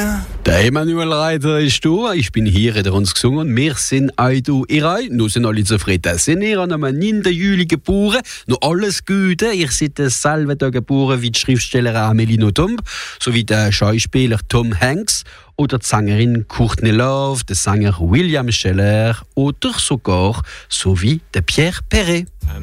mir. Der Emanuel Reiter ist da, ich bin hier, hat er uns gesungen und wir sind auch da in Reihe. Nun sind alle zufrieden. Sind ihr am 9. Juli geboren? Noch alles Gute. Ihr seid selber da geboren wie die Schriftstellerin Amélie Nothomb, sowie der Schauspieler Tom Hanks oder die Sängerin Courtney Love, der Sänger William Scheller oder sogar so wie der Pierre Perret.